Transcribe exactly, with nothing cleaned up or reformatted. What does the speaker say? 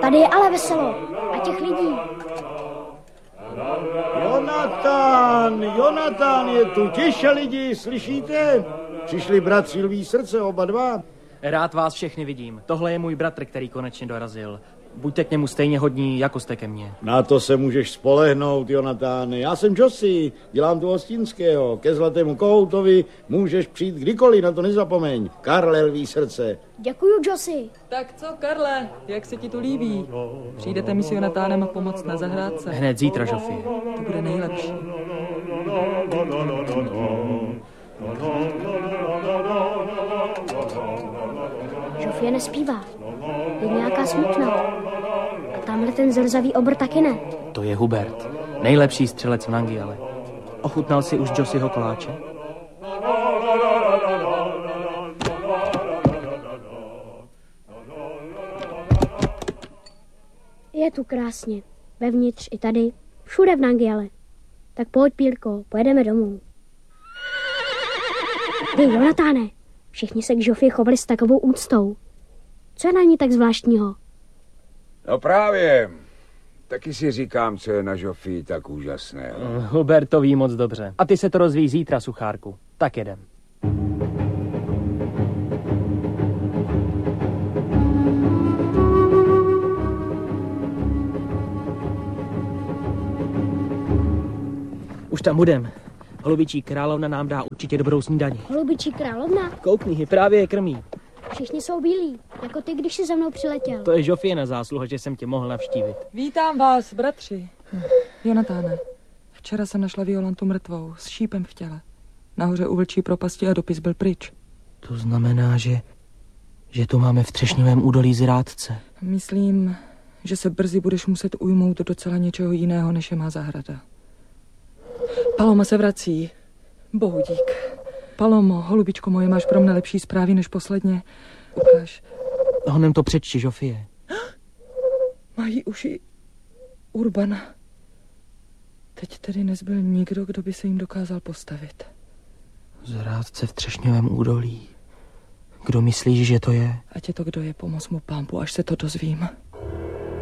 Tady je ale veselo a těch lidí. Jonatán, Jonatán je tu, tiše lidi, slyšíte? Přišli bratři Lví srdce, oba dva. Rád vás všechny vidím. Tohle je můj bratr, který konečně dorazil. Buďte k němu stejně hodní, jako jste ke mně. Na to se můžeš spolehnout, Jonatáne. Já jsem Josi, dělám tu hostinského. Ke zlatému kohoutovi můžeš přijít kdykoliv, na to nezapomeň. Karle Lví srdce. Děkuju, Josi. Tak co, Karle, jak se ti tu líbí? Přijdete mi s Jonatánem pomoct na zahrádce? Hned zítra, Žofie. To bude nejlepší. Žofie nespívá. Je nějaká smutná. A tamhle ten zrzavý obr taky ne. To je Hubert, nejlepší střelec v Nangiale. Ochutnal si už Josiho koláče? Je tu krásně. Vevnitř i tady. Všude v Nangiale. Tak pojď, Pílko, pojedeme domů. Hej, Jonatáne, všichni se k Žofii chovali s takovou úctou. Co je na ní tak zvláštního? No právě. Taky si říkám, co je na Žofii tak úžasné. Hubert to ví moc dobře. A ty se to rozvíjí zítra, suchárku. Tak jedem. Už tam budem. Holubičí královna nám dá určitě dobrou snídani. Holubičí královna? Koukni, právě je krmí. Všichni jsou bílí, jako ty, když jsi za mnou přiletěl. To je Žofina zásluha, že jsem tě mohl navštívit. Vítám vás, bratři. Jonatáne, včera jsem našla Violantu mrtvou, s šípem v těle. Nahoře u vlčí propasti a dopis byl pryč. To znamená, že, že tu máme v třešňovém údolí zrádce. Myslím, že se brzy budeš muset ujmout docela něčeho jiného, než je má zahrada. Paloma se vrací. Bohu dík. Palomo, holubičko moje, máš pro mne lepší zprávy než posledně. Ukáž. Honem to přečti, Žofie. Mají už i Urbana. Teď tedy nezbyl nikdo, kdo by se jim dokázal postavit. Zrádce v třešňovém údolí. Kdo myslíš, že to je? Ať je to, kdo je, pomoz mu, Pánbu, až se to dozvím.